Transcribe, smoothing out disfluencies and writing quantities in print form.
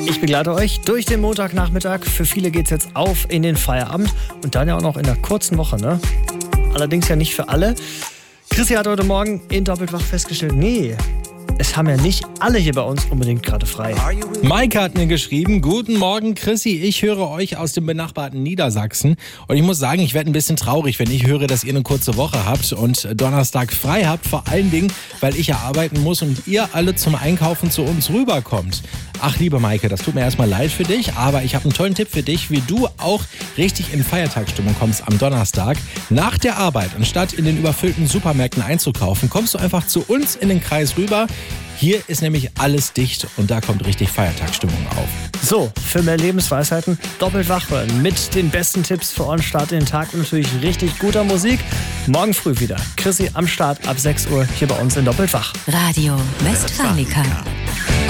Ich begleite euch durch den Montagnachmittag. Für viele geht's jetzt auf in den Feierabend und dann ja auch noch in der kurzen Woche, ne? Allerdings ja nicht für alle. Chrissy hat heute Morgen in Doppelt wach festgestellt, nee, es haben ja nicht alle hier bei uns unbedingt gerade frei. Maike hat mir geschrieben, guten Morgen Chrissy, ich höre euch aus dem benachbarten Niedersachsen und ich muss sagen, ich werde ein bisschen traurig, wenn ich höre, dass ihr eine kurze Woche habt und Donnerstag frei habt, vor allen Dingen, weil ich ja arbeiten muss und ihr alle zum Einkaufen zu uns rüberkommt. Ach, liebe Maike, das tut mir erstmal leid für dich, aber ich habe einen tollen Tipp für dich, wie du auch richtig in Feiertagsstimmung kommst am Donnerstag. Nach der Arbeit, anstatt in den überfüllten Supermärkten einzukaufen, kommst du einfach zu uns in den Kreis rüber. Hier ist nämlich alles dicht und da kommt richtig Feiertagsstimmung auf. So, für mehr Lebensweisheiten doppelt wach hören mit den besten Tipps für euren Start in den Tag und natürlich richtig guter Musik. Morgen früh wieder. Chrissy am Start ab 6 Uhr hier bei uns in Doppelt wach. Radio Westfalica.